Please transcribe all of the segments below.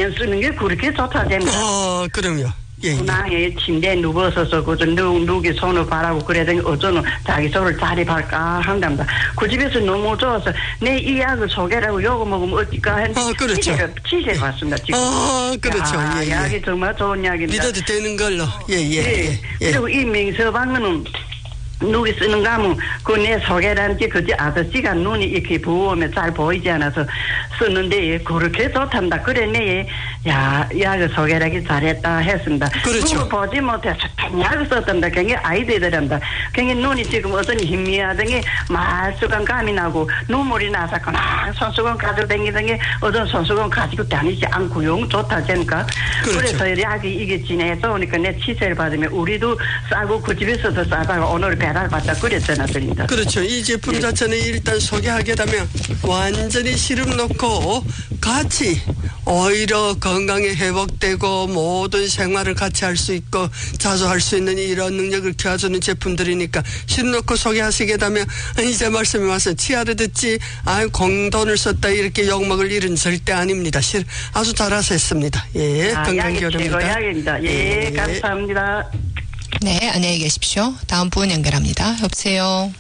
매년 쓰는 게 그렇게 좋다던가. 그럼요. 예. 나의 침대에 누워서서 그 누기 손을 바라고 그러더니 어쩌는 자기 손을 자리 발까 한답니다. 그 집에서 너무 좋아서 내 이 약을 소개라고 요거 먹으면 어떨까 했는데 그렇죠. 취재 봤습니다. 지금. 그렇죠. 야, 예. 약이 정말 좋은 약입니다. 믿어도 되는 걸로. 예. 그리고 이 명서방은 누기 쓰는 가면 그 내 소개라는 게 그지 아저씨가 눈이 이렇게 부으면 잘 보이지 않아서 쓰는데 그렇게 좋단다. 그래 내 약을 소개하기 잘했다 했습니다. 그렇죠. 누구 보지 못해서 약을 썼단다. 굉장히 아이들이란다. 굉장히 눈이 지금 어떤 희미하더니 말수건 감이 나고 눈물이 나서 그냥 손수건 가지고 다니던 게 어떤 손수건 가지고 다니지 않고 영 좋다 제니까. 그렇죠. 그래서 약이 이게 지내서 오니까 내 치세를 받으면 우리도 싸고 그 집에서도 싸다가 오늘 배달받다 그랬잖아 드린다. 그렇죠. 이 제품 자체는 일단 소개하게 되면 완전히 시름 놓고 같이 오히려 건강에 회복되고 모든 생활을 같이 할 수 있고 자주 할 수 있는 이런 능력을 키워주는 제품들이니까 시름 놓고 소개하시게 되면 이제 말씀이 와서 치아를 듣지 공돈을 썼다 이렇게 욕먹을 일은 절대 아닙니다. 아주 잘하셨습니다. 예, 건강기원입니다. 약입니다. 예, 감사합니다. 네, 안녕히 계십시오. 다음 분 연결합니다. 여보세요.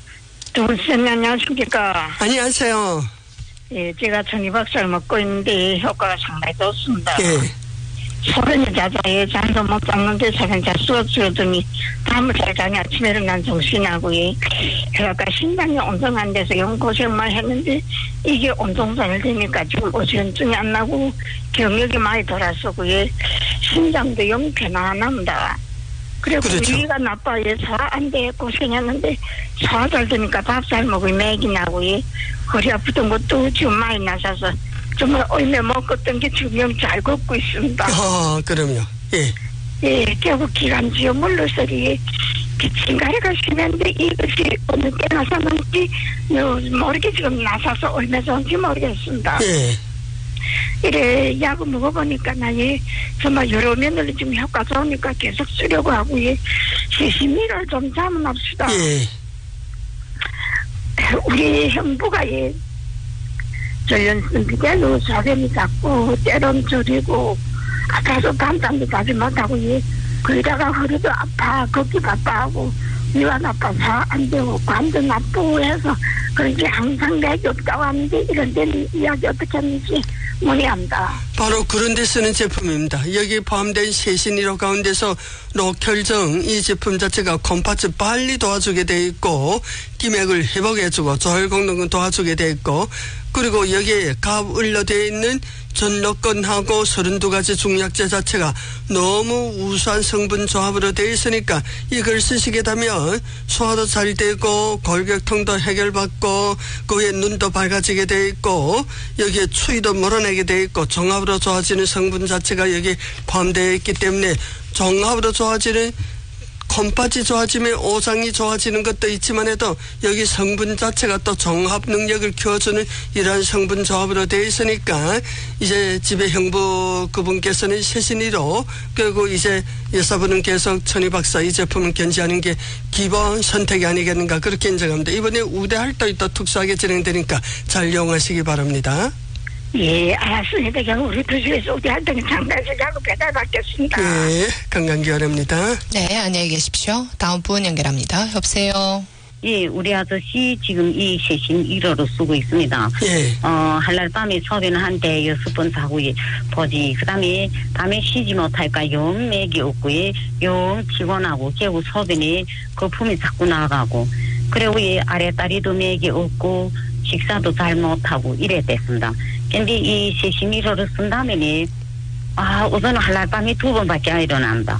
두분 안녕하십니까. 안녕하세요. 예, 제가 천리박살 먹고 있는데 효과가 상당히 좋습니다. 예. 소변이 자자에 잠도 못 잤는데 소변 잘 쏘더니 잠을 잘 자니 아침에는 난 정신하고 그러니까 심장이 온동 안 돼서 영 고생만 했는데 이게 온동 잘 되니까 지금 오전증이 안 나고 경력이 많이 돌아서고 심장도 영 편안합니다. 그리고 그렇죠. 위가 나빠요. 소화 안 돼 고생했는데 소화 잘 되니까 밥 잘 먹으면 맥이 나고 허리 아프던 것도 지금 많이 나셔서 정말 얼마 먹었던 게 지금 잘 걷고 있습니다. 그럼요. 예. 예, 결국 기관지요 물러서리 기침가래가 심한데 이것이 어느 때 나서는지 모르게 지금 나서서 얼마 전인지 모르겠습니다. 예. 이래 약을 먹어보니까 나이 정말 여러 면으로 지금 효과 좋으니까 계속 쓰려고 하고 시시미를 좀 잡아납시다. 예. 우리 형부가 전련승비대로 소변이 작고 때론 줄이고 아파서 밤잠도 자지 못하고 그러다가 허리도 아파 걷기 바빠하고 위가 나빠서 안 되고 관도 나쁘고 해서 그런지 항상 맥이 없다고 하는데 이런 데는 이야기 어떻게 하는지 문의합니다. 바로 그런 데 쓰는 제품입니다. 여기 포함된 세신이로 가운데서 녹혈정 이 제품 자체가 컴파츠 빨리 도와주게 돼 있고 기맥을 회복해주고 조혈功能은 도와주게 돼 있고 그리고 여기에 가을로 되어 있는 전로건하고 32가지 중약제 자체가 너무 우수한 성분 조합으로 되어 있으니까 이걸 쓰시게 되면 소화도 잘 되고 골격통도 해결받고 그 후에 눈도 밝아지게 되어 있고 여기에 추위도 몰아내게 되어 있고 종합으로 좋아지는 성분 자체가 여기 포함되어 있기 때문에 종합으로 좋아지는 컴파지 좋아지면 오장이 좋아지는 것도 있지만 해도 여기 성분 자체가 또 종합 능력을 키워주는 이러한 성분 조합으로 되어 있으니까 이제 집에 형부 그분께서는 세신이로 그리고 이제 여사분은 계속 천희박사 이 제품을 견지하는 게 기본 선택이 아니겠는가 그렇게 인정합니다. 이번에 우대 활동이 또 특수하게 진행되니까 잘 이용하시기 바랍니다. 예, 알았습니다. 그냥 우리 두 집에서 우리 할 때는 장단식하고 배달 받겠습니다. 예, 건강기원입니다. 네, 안녕히 계십시오. 다음 분 연결합니다. 여보세요. 예, 우리 아저씨 지금 이 세신 1호로 쓰고 있습니다. 예. 한날 밤에 소변 한 대 6번 자고 보지. 그 다음에 밤에 쉬지 못할까 영 맥이 없고 영 피곤하고 깨고 소변에 거품이 자꾸 나가고 그리고 아래다리도 맥이 없고 식사도 잘 못하고 이래 됐습니다. 근데 이 세신 1호를 쓴 다음에 우선 한날 밤에 2번밖에 안 일어납니다.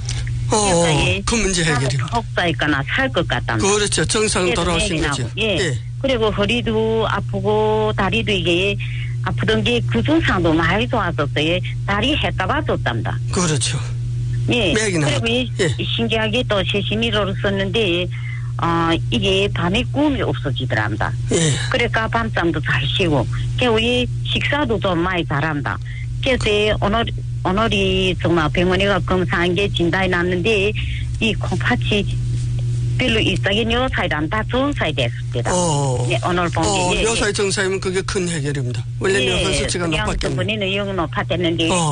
그 문제 해결이. 혹자일까나 살 것 같답니다. 그렇죠. 정상 돌아오신 거죠. 예. 그리고 허리도 아프고 다리도 이게 아프던 게 그 증상도 많이 좋아졌어요. 다리 했다가 줬답니다. 그렇죠. 예. 그리고 신기하게 또 세신이로를 썼는데 이게 밤에 꿈이 없어지더랍니다. 예. 그러니까 밤잠도 잘 쉬고 이 식사도 좀 많이 잘합니다. 그래서 오늘이 정말 병원에 가 검사한 게 진단이 났는데 이 콩팥이 별로 일상의 뇨사이랑 다 좋은 사이 됐습니다. 네, 오늘 본 게. 뇨사이 정사이면 그게 큰 해결입니다. 원래 뇨사 수치가 높았겠네요. 본인은 영 높았겠는데